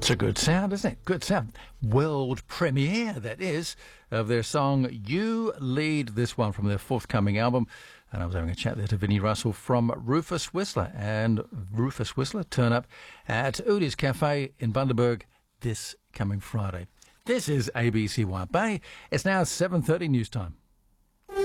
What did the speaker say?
It's a good sound, isn't it? Good sound. World premiere, that is, of their song You Lead, this one from their forthcoming album. And I was having a chat there to Vinnie Russell from Rufus Whistler. And Rufus Whistler turn up at Udi's Cafe in Bundaberg this coming Friday. This is ABC White Bay. It's now 7:30 news time.